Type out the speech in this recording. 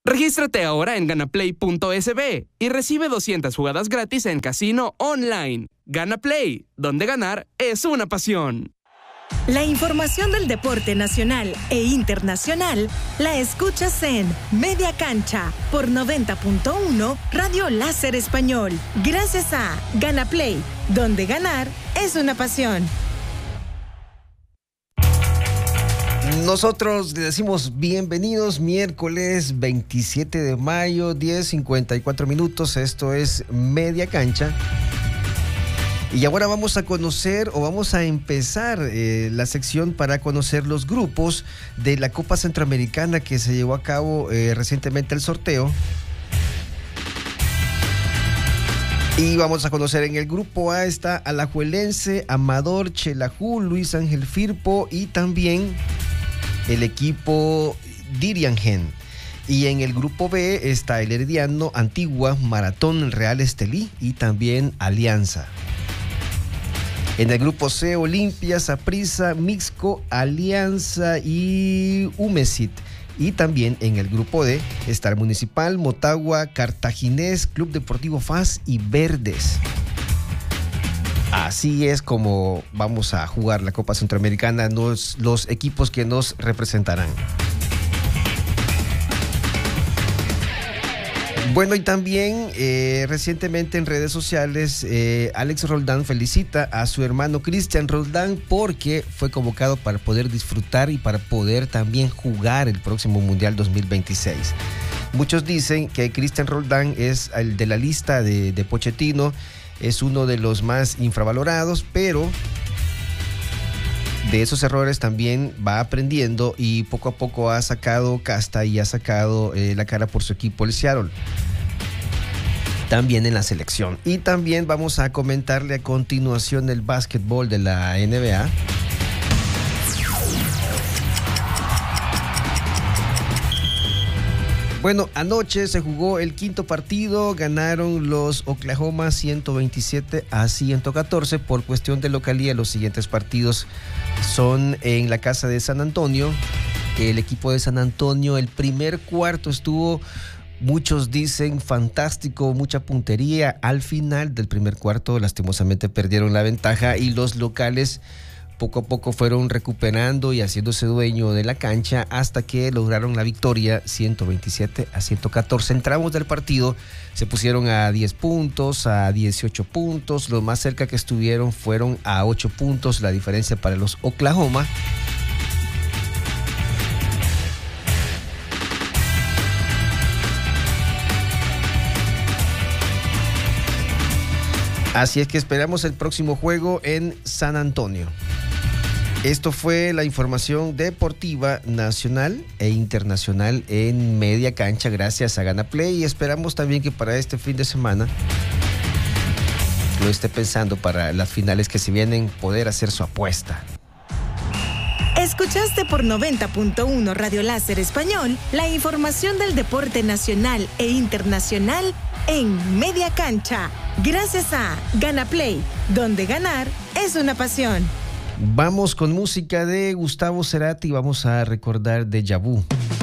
Regístrate ahora en ganaplay.sb y recibe 200 jugadas gratis en casino online. Gana Play, donde ganar es una pasión. La información del deporte nacional e internacional la escuchas en Media Cancha por 90.1 Radio Láser Español. Gracias a Gana Play, donde ganar es una pasión. Nosotros le decimos bienvenidos, miércoles 27 de mayo, 10:54 minutos. Esto es Media Cancha. Y ahora vamos a conocer o vamos a empezar la sección para conocer los grupos de la Copa Centroamericana que se llevó a cabo recientemente el sorteo. Y vamos a conocer en el grupo A está Alajuelense, Amador, Xelajú, Luis Ángel Firpo y también el equipo Diriangen. Y en el grupo B está el Herediano, Antigua, Maratón, Real Estelí y también Alianza. En el grupo C, Olimpia, Saprissa, Mixco, Alianza y Humesit. Y también en el grupo D está el Municipal, Motagua, Cartaginés, Club Deportivo FAS y Verdes. Así es como vamos a jugar la Copa Centroamericana, los equipos que nos representarán. Bueno, y también recientemente en redes sociales, Alex Roldán felicita a su hermano Cristian Roldán porque fue convocado para poder disfrutar y para poder también jugar el próximo Mundial 2026. Muchos dicen que Cristian Roldán es el de la lista de Pochettino, es uno de los más infravalorados, pero de esos errores también va aprendiendo y poco a poco ha sacado casta y ha sacado la cara por su equipo, el Seattle, también en la selección. Y también vamos a comentarle a continuación el básquetbol de la NBA. Bueno, anoche se jugó el quinto partido, ganaron los Oklahoma 127-114 por cuestión de localía. Los siguientes partidos son en la casa de San Antonio. El equipo de San Antonio, el primer cuarto estuvo, muchos dicen, fantástico, mucha puntería. Al final del primer cuarto, lastimosamente perdieron la ventaja y los locales poco a poco fueron recuperando y haciéndose dueño de la cancha hasta que lograron la victoria 127-114. En tramos del partido se pusieron a 10 puntos, a 18 puntos. Lo más cerca que estuvieron fueron a 8 puntos, la diferencia para los Oklahoma. Así es que esperamos el próximo juego en San Antonio. Esto fue la información deportiva nacional e internacional en Media Cancha gracias a Gana Play, y esperamos también que para este fin de semana lo esté pensando para las finales que se vienen, poder hacer su apuesta. Escuchaste por 90.1 Radio Láser Español la información del deporte nacional e internacional en Media Cancha, gracias a Gana Play, donde ganar es una pasión. Vamos con música de Gustavo Cerati y vamos a recordar Déjà Vu.